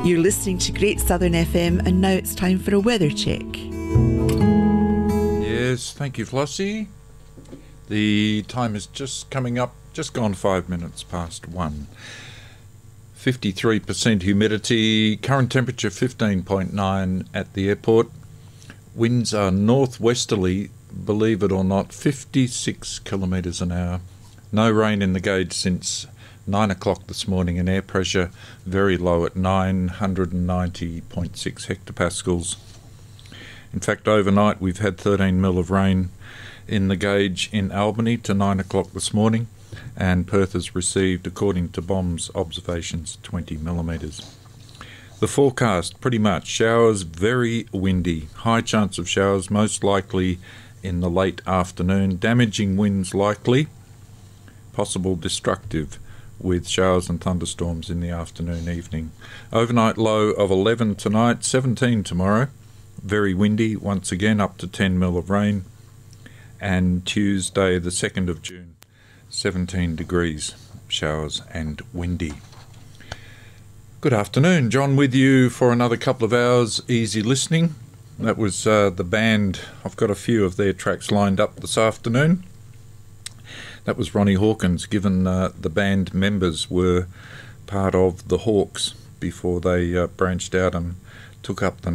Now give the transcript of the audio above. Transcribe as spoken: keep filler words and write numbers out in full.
You're listening to Great Southern F M, and now it's time for a weather check. Yes, thank you, Flossie. The time is just coming up, just gone five minutes past one. fifty-three percent humidity, current temperature fifteen point nine at the airport. Winds are northwesterly, believe it or not, fifty-six kilometres an hour. No rain in the gauge since nine o'clock this morning, and air pressure very low at nine hundred ninety point six hectopascals. In fact, overnight we've had thirteen mil of rain in the gauge in Albany to nine o'clock this morning, and Perth has received, according to BOM's observations, twenty millimetres. The forecast, pretty much showers, very windy, high chance of showers, most likely in the late afternoon, damaging winds likely, possible destructive, with showers and thunderstorms in the afternoon, evening. Overnight low of eleven tonight, seventeen tomorrow, very windy, once again up to ten mil of rain, and Tuesday the second of June, seventeen degrees, showers and windy. Good afternoon, John with you for another couple of hours, easy listening. That was uh, the band. I've got a few of their tracks lined up this afternoon. That was Ronnie Hawkins, given uh, the band members were part of the Hawks before they uh, branched out and took up the